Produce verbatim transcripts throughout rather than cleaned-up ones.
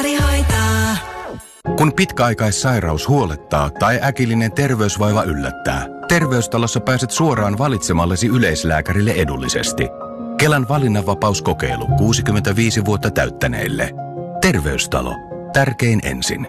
Kun pitkäaikaissairaus huolettaa tai äkillinen terveysvaiva yllättää, Terveystalossa pääset suoraan valitsemallesi yleislääkärille edullisesti. Kelan valinnanvapauskokeilu kuusikymmentäviisi vuotta täyttäneille. Terveystalo. Tärkein ensin.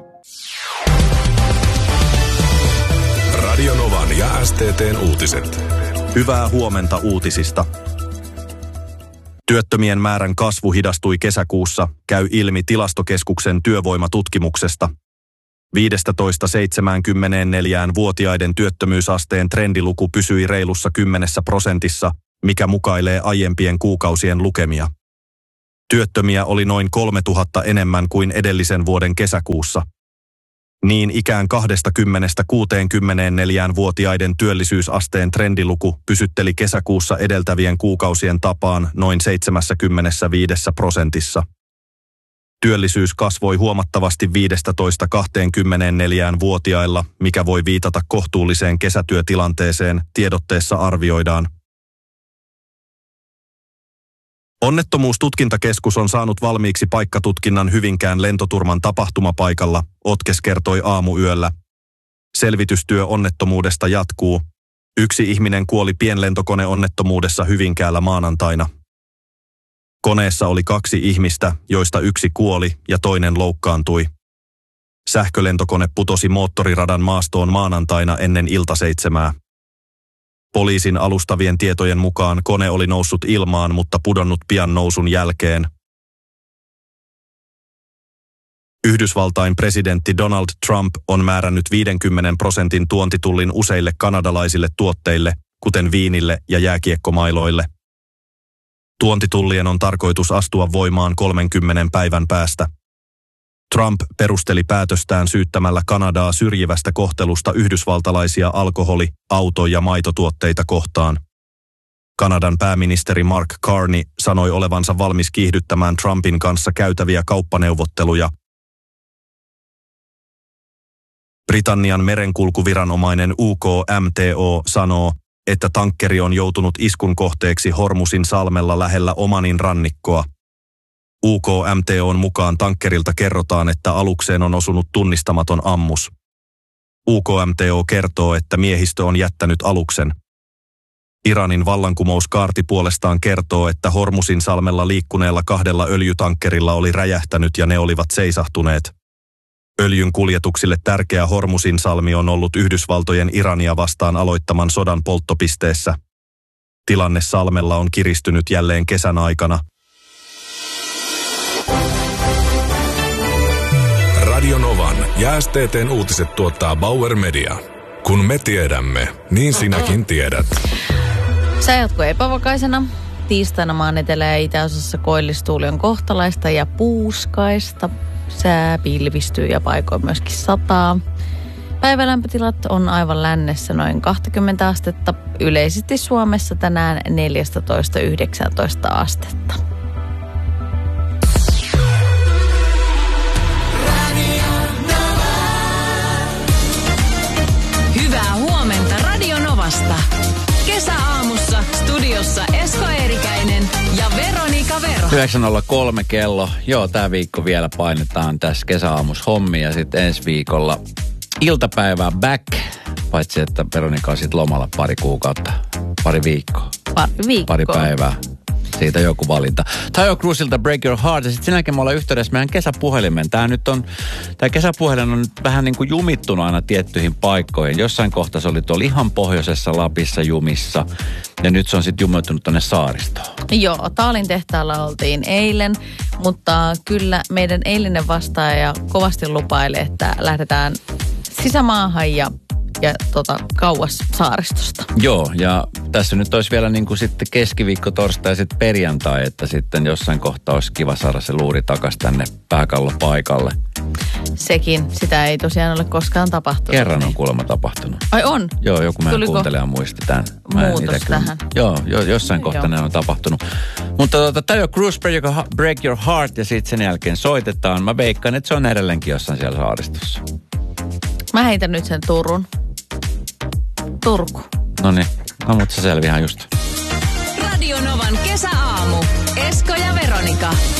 Radio Novan ja S T T:n uutiset. Hyvää huomenta uutisista. Työttömien määrän kasvu hidastui kesäkuussa, käy ilmi Tilastokeskuksen työvoimatutkimuksesta. viisitoista seitsemänkymmentäneljä-vuotiaiden työttömyysasteen trendiluku pysyi reilussa kymmenessä prosentissa, mikä mukailee aiempien kuukausien lukemia. Työttömiä oli noin kolmetuhatta enemmän kuin edellisen vuoden kesäkuussa. Niin ikään kaksikymmentä-kuusikymmentäneljä-vuotiaiden työllisyysasteen trendiluku pysytteli kesäkuussa edeltävien kuukausien tapaan noin seitsemänkymmentäviisi prosentissa. Työllisyys kasvoi huomattavasti viisitoista kaksikymmentäneljä-vuotiailla, mikä voi viitata kohtuulliseen kesätyötilanteeseen, tiedotteessa arvioidaan. Onnettomuustutkintakeskus on saanut valmiiksi paikkatutkinnan Hyvinkään lentoturman tapahtumapaikalla, Otkes kertoi aamuyöllä. Selvitystyö onnettomuudesta jatkuu. Yksi ihminen kuoli pienlentokoneonnettomuudessa Hyvinkäällä maanantaina. Koneessa oli kaksi ihmistä, joista yksi kuoli ja toinen loukkaantui. Sähkölentokone putosi moottoriradan maastoon maanantaina ennen iltaseitsemää. Poliisin alustavien tietojen mukaan kone oli noussut ilmaan, mutta pudonnut pian nousun jälkeen. Yhdysvaltain presidentti Donald Trump on määrännyt viidenkymmenen prosentin tuontitullin useille kanadalaisille tuotteille, kuten viinille ja jääkiekkomailoille. Tuontitullien on tarkoitus astua voimaan kolmenkymmenen päivän päästä. Trump perusteli päätöstään syyttämällä Kanadaa syrjivästä kohtelusta yhdysvaltalaisia alkoholi-, auto- ja maitotuotteita kohtaan. Kanadan pääministeri Mark Carney sanoi olevansa valmis kiihdyttämään Trumpin kanssa käytäviä kauppaneuvotteluja. Britannian merenkulkuviranomainen U K M T O sanoo, että tankkeri on joutunut iskun kohteeksi Hormusin salmella lähellä Omanin rannikkoa. U K M T O:n mukaan tankkerilta kerrotaan, että alukseen on osunut tunnistamaton ammus. U K M T O kertoo, että miehistö on jättänyt aluksen. Iranin vallankumouskaarti puolestaan kertoo, että Hormusin salmella liikkuneella kahdella öljytankkerilla oli räjähtänyt ja ne olivat seisahtuneet. Öljyn kuljetuksille tärkeä Hormusin salmi on ollut Yhdysvaltojen Irania vastaan aloittaman sodan polttopisteessä. Tilanne salmella on kiristynyt jälleen kesän aikana. Radio Novan ja S T T:n uutiset tuottaa Bauer Media. Kun me tiedämme, niin sinäkin tiedät. Sää jatkuu epävakaisena. Tiistaina maan etelä- ja itäosassa koillistuuli on kohtalaista ja puuskaista. Sää pilvistyy ja paikoin myöskin sataa. Päivälämpötilat on aivan lännessä noin kaksikymmentä astetta. Yleisesti Suomessa tänään neljätoista yhdeksäntoista astetta. Hyvää huomenta Radio Novasta. Kesäaamussa studiossa Esko Eerikäinen ja Veronika Verho. yhdeksän nolla kolme kello. Joo, tää viikko vielä painetaan tässä kesäaamus hommia ja sitten ensi viikolla iltapäivää back. Paitsi, että Veronika on sitten lomalla pari kuukautta, pari viikkoa. Pari viikkoa. Pari päivää. Siitä joku valinta. Tayo Cruzilta Break Your Heart. Ja sitten sen jälkeen me ollaan yhteydessä meidän kesäpuhelimen. Tää nyt on, tää kesäpuhelin on nyt vähän niin kuin jumittunut aina tiettyihin paikkoihin. Jossain kohtaa se oli tuolla ihan pohjoisessa Lapissa jumissa. Ja nyt se on sitten jumittunut tonne saaristoon. Joo, Taalin tehtaalla oltiin eilen. Mutta kyllä meidän eilinen vastaaja kovasti lupailee, että lähdetään sisämaahan ja ja tota, kauas saaristosta. Joo, ja tässä nyt olisi vielä niin kuin sitten keskiviikko, torstai ja sitten perjantai, että sitten jossain kohtaa olisi kiva saada se luuri takaisin tänne pääkallopaikalle. Sekin, sitä ei tosiaan ole koskaan tapahtunut. Kerran on kuulemma tapahtunut. Ai on? Joo, joku meidän Tuliko kuuntelija muisti tämän. Muutos tähän? Joo, jo, jossain kohtaa ne on tapahtunut. Mutta tota, Tayo Cruz, Break Your Heart, ja sitten sen jälkeen soitetaan. Mä veikkaan, että se on edelleenkin jossain siellä saaristossa. Mä heitän nyt sen Turun. Turku. Noniin, no mutta se selviää just. Radio Novan kesäaamu. Esko ja Veronika.